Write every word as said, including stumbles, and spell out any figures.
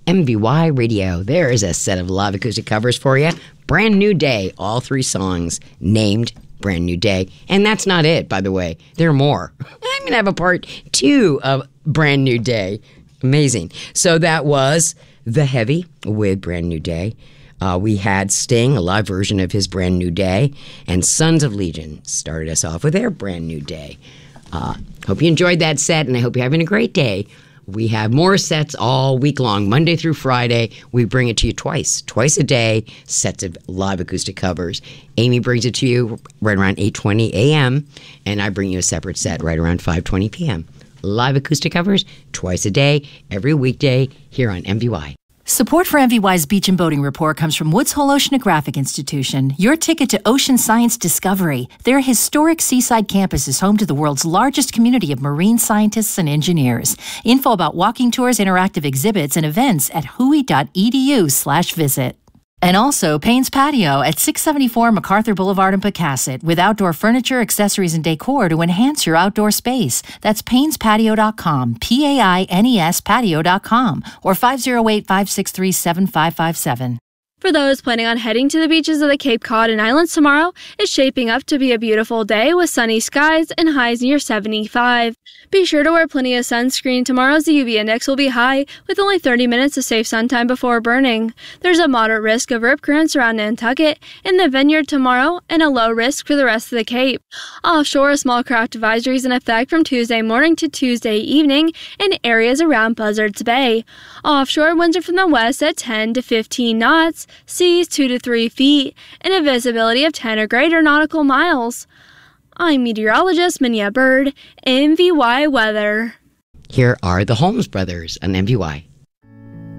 M V Y Radio. There is a set of live acoustic covers for you. Brand New Day. All three songs named Brand New Day. And that's not it, by the way. There are more. I'm going to have a part two of Brand New Day. Amazing. So that was The Heavy with Brand New Day. Uh, we had Sting, a live version of his Brand New Day. And Sons of Legion started us off with their Brand New Day. Uh, hope you enjoyed that set, and I hope you're having a great day. We have more sets all week long, Monday through Friday. We bring it to you twice, twice a day, sets of live acoustic covers. Amy brings it to you right around eight twenty a.m., and I bring you a separate set right around five twenty p.m. Live acoustic covers twice a day, every weekday, here on M V Y. Support for M V Y's Beach and Boating Report comes from Woods Hole Oceanographic Institution, your ticket to ocean science discovery. Their historic seaside campus is home to the world's largest community of marine scientists and engineers. Info about walking tours, interactive exhibits, and events at hui.edu slash visit. And also Payne's Patio at six seventy-four MacArthur Boulevard in Pecasset, with outdoor furniture, accessories, and decor to enhance your outdoor space. That's paynes patio dot com, P A I N E S patio dot com, or five oh eight, five six three, seven five five seven. For those planning on heading to the beaches of the Cape Cod and Islands tomorrow, it's shaping up to be a beautiful day with sunny skies and highs near seventy-five. Be sure to wear plenty of sunscreen tomorrow as the U V index will be high, with only thirty minutes of safe sun time before burning. There's a moderate risk of rip currents around Nantucket in the Vineyard tomorrow, and a low risk for the rest of the Cape. Offshore, small craft advisories in effect from Tuesday morning to Tuesday evening in areas around Buzzards Bay. Offshore, winds are from the west at ten to fifteen knots, seas two to three feet, and a visibility of ten or greater nautical miles. I'm meteorologist Minya Bird, M V Y Weather. Here are the Holmes Brothers on M V Y.